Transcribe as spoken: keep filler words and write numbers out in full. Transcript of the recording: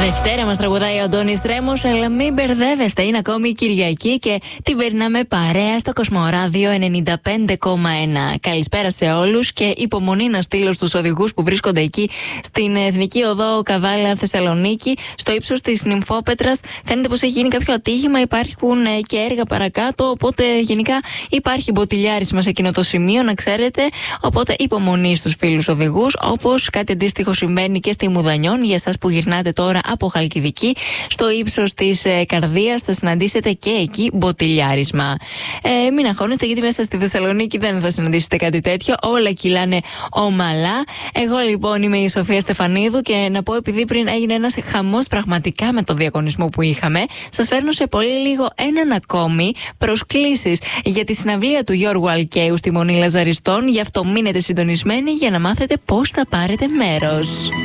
Δευτέρα μας τραγουδάει ο Αντώνης Ρέμος, αλλά μην μπερδεύεστε, είναι ακόμη Κυριακή και την περνάμε παρέα στο Κοσμοράδιο ενενήντα πέντε κόμμα ένα. Καλησπέρα σε όλους και υπομονή να στείλω στους οδηγούς που βρίσκονται εκεί στην Εθνική Οδό Καβάλα Θεσσαλονίκη, στο ύψος της Νυμφόπετρας. Φαίνεται πως έχει γίνει κάποιο ατύχημα, υπάρχουν και έργα παρακάτω, οπότε γενικά υπάρχει μποτιλιάρισμα σε εκείνο το σημείο, να ξέρετε. Οπότε υπομονή στους φίλους οδηγούς, όπως κάτι αντίστοιχο συμβαίνει και στη Μουδανιών. Για εσάς που γυρνάτε τώρα από Χαλκιδική, στο ύψος της ε, Καρδίας θα συναντήσετε και εκεί μποτιλιάρισμα. Ε, μην αγχώνεστε, γιατί μέσα στη Θεσσαλονίκη δεν θα συναντήσετε κάτι τέτοιο. Όλα κυλάνε ομαλά. Εγώ λοιπόν είμαι η Σοφία Στεφανίδου και να πω, επειδή πριν έγινε ένας χαμός πραγματικά με το διαγωνισμό που είχαμε, σας φέρνω σε πολύ λίγο έναν ακόμη προσκλήσεις για τη συναυλία του Γιώργου Αλκαίου στη Μονή Λαζαριστών. Γι' αυτό μείνετε συντονισμένοι για να μάθετε πώς θα πάρετε μέρος.